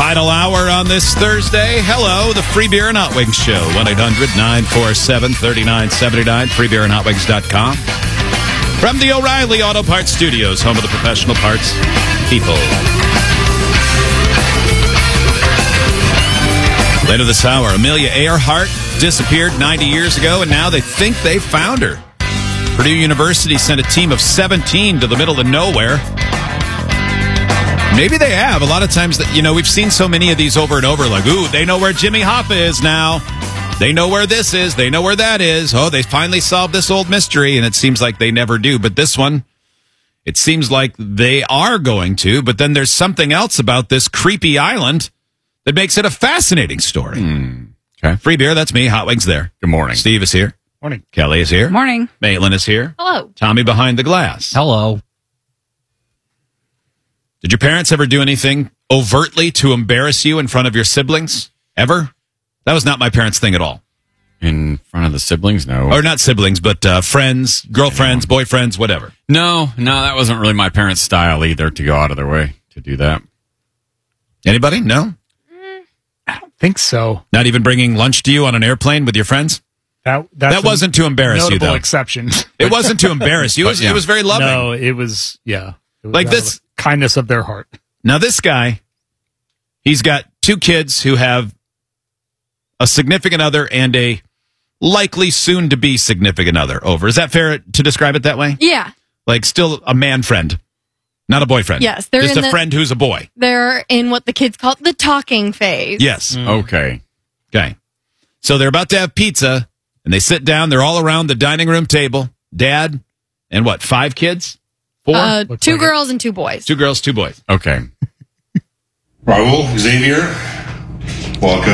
Final hour on this Thursday. Hello, the Free Beer and Hot Wings Show. 1-800-947-3979. freebeerandhotwings.com. From the O'Reilly Auto Parts Studios, home of the professional parts people. Later this hour, Amelia Earhart disappeared 90 years ago, and now they think they found her. Purdue University sent a team of 17 to the middle of nowhere. Maybe they have. A lot of times, we've seen so many of these over and over, like, ooh, they know where Jimmy Hoffa is now. They know where this is. They know where that is. Oh, they finally solved this old mystery, and it seems like they never do. But this one, it seems like they are going to, but then there's something else about this creepy island that makes it a fascinating story. Okay. Free beer, that's me. Hot Wings there. Good morning. Steve is here. Morning. Kelly is here. Morning. Maitland is here. Hello. Tommy behind the glass. Hello. Did your parents ever do anything overtly to embarrass you in front of your siblings? Ever? That was not my parents' thing at all. In front of the siblings? No. Or not siblings, but friends, girlfriends, boyfriends, whatever. No, that wasn't really my parents' style either, to go out of their way to do that. Anybody? No? I don't think so. Not even bringing lunch to you on an airplane with your friends? That's That wasn't to embarrass you, notable though. exception. It wasn't to embarrass you. It was very loving. No, it was, yeah. It was Like out of this- the kindness of their heart. Now, this guy, he's got two kids who have a significant other and a likely soon-to-be significant other over. Is that fair to describe it that way? Yeah. Like, still a man friend, not a boyfriend. Yes, they're just in a friend who's a boy. They're in what the kids call the talking phase. Yes. Okay. Okay. So they're about to have pizza, and they sit down. They're all around the dining room table. Dad and what, 5 kids? 4? Two girls and 2 boys. 2 girls, 2 boys. Okay. Raul, Xavier, welcome.